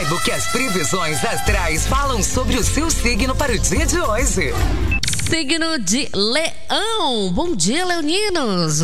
Saiba o que as previsões astrais falam sobre o seu signo para o dia de hoje. Signo de Leão. Bom dia, leoninos.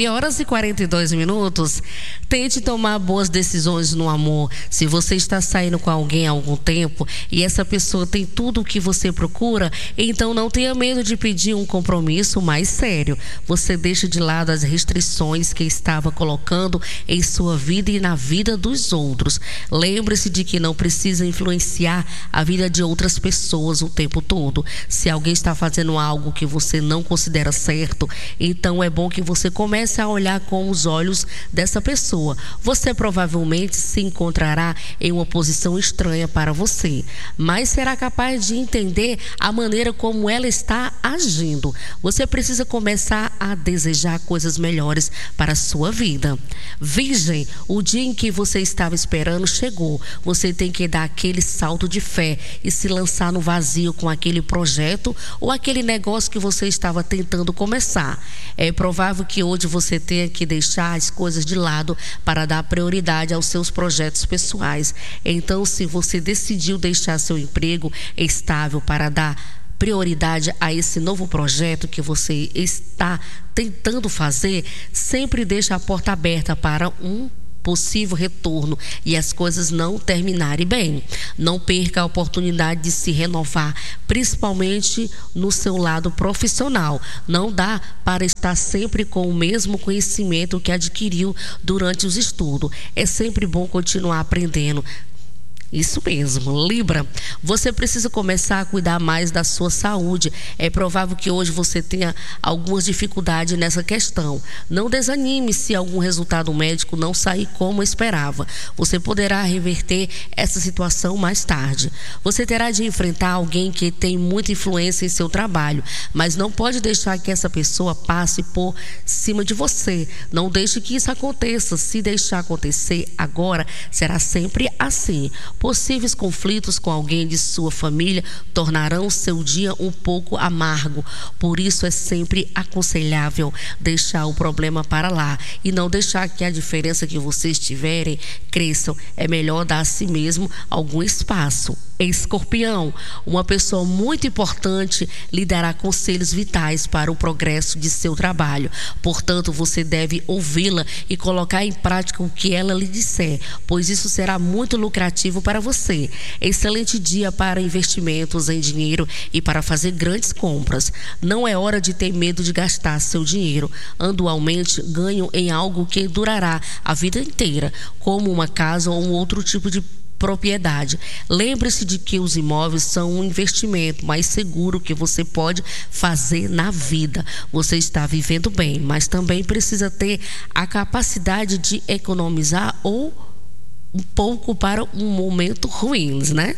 9h42. Tente tomar boas decisões no amor. Se você está saindo com alguém há algum tempo e essa pessoa tem tudo o que você procura, então não tenha medo de pedir um compromisso mais sério. Você deixa de lado as restrições que estava colocando em sua vida e na vida dos outros. Lembre-se de que não precisa influenciar a vida de outras pessoas o tempo todo. Se alguém está fazendo algo que você não considera certo, então é bom que você comece a olhar com os olhos dessa pessoa. Você provavelmente se encontrará em uma posição estranha para você, mas será capaz de entender a maneira como ela está agindo. Você precisa começar a desejar coisas melhores para a sua vida. Virgem, o dia em que você estava esperando chegou. Você tem que dar aquele salto de fé e se lançar no vazio com aquele projeto ou aquele negócio que você estava tentando começar. É provável que hoje você tenha que deixar as coisas de lado para dar prioridade aos seus projetos pessoais. Então, se você decidiu deixar seu emprego estável para dar prioridade a esse novo projeto que você está tentando fazer, sempre deixe a porta aberta para um possível retorno e as coisas não terminarem bem. Não perca a oportunidade de se renovar, principalmente no seu lado profissional. Não dá para estar sempre com o mesmo conhecimento que adquiriu durante os estudos. É sempre bom continuar aprendendo. Isso mesmo, Libra, você precisa começar a cuidar mais da sua saúde. É provável que hoje você tenha algumas dificuldades nessa questão. Não desanime se algum resultado médico não sair como esperava. Você poderá reverter essa situação mais tarde. Você terá de enfrentar alguém que tem muita influência em seu trabalho, mas não pode deixar que essa pessoa passe por cima de você. Não deixe que isso aconteça. Se deixar acontecer agora, será sempre assim. Possíveis conflitos com alguém de sua família tornarão seu dia um pouco amargo. Por isso é sempre aconselhável deixar o problema para lá e não deixar que a diferença que vocês tiverem cresçam. É melhor dar a si mesmo algum espaço. Escorpião, uma pessoa muito importante lhe dará conselhos vitais para o progresso de seu trabalho. Portanto, você deve ouvi-la e colocar em prática o que ela lhe disser, pois isso será muito lucrativo para você. Excelente dia para investimentos em dinheiro e para fazer grandes compras. Não é hora de ter medo de gastar seu dinheiro. Anualmente, ganho em algo que durará a vida inteira, como uma casa ou um outro tipo de propriedade. Lembre-se de que os imóveis são um investimento mais seguro que você pode fazer na vida. Você está vivendo bem, mas também precisa ter a capacidade de economizar ou um pouco para um momento ruins, né?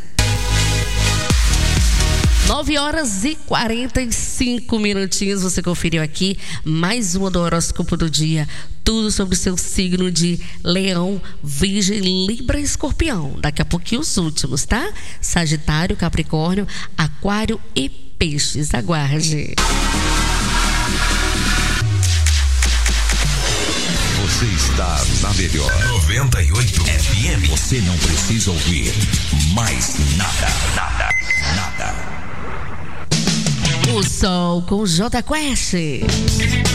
9h45. Você conferiu aqui mais uma do horóscopo do dia. Tudo sobre o seu signo de Leão, Virgem, Libra e Escorpião. Daqui a pouquinho os últimos, tá? Sagitário, Capricórnio, Aquário e Peixes. Aguarde. Você está na melhor 98 FM. Você não precisa ouvir mais nada. O Sol com J Quest.